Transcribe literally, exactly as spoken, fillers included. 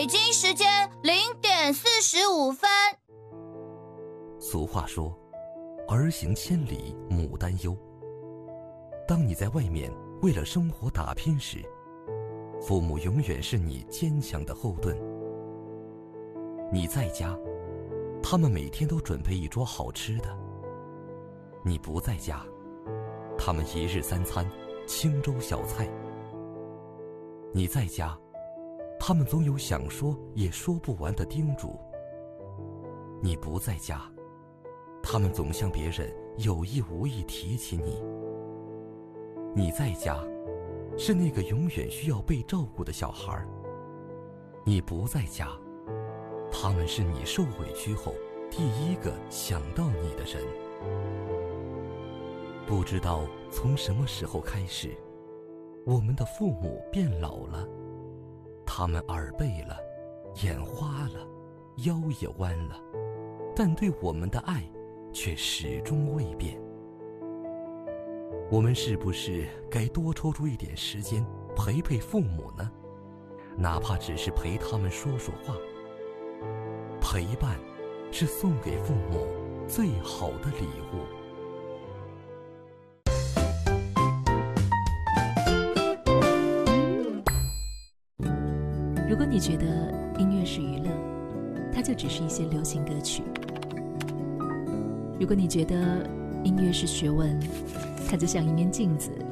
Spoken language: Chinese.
北京时间零点四十五分。 俗话说，儿行千里母担忧。当你在外面为了生活打拼时，父母永远是你坚强的后盾。你在家，他们每天都准备一桌好吃的；你不在家，他们一日三餐清粥小菜。你在家，他们总有想说也说不完的叮嘱；你不在家，他们总向别人有意无意提起你。你在家，是那个永远需要被照顾的小孩；你不在家，他们是你受委屈后第一个想到你的人。不知道从什么时候开始，我们的父母变老了，他们耳背了，眼花了，腰也弯了，但对我们的爱却始终未变。我们是不是该多抽出一点时间陪陪父母呢？哪怕只是陪他们说说话。陪伴是送给父母最好的礼物。 如果你觉得音乐是娱乐，它就只是一些流行歌曲；如果你觉得音乐是学问，它就像一面镜子，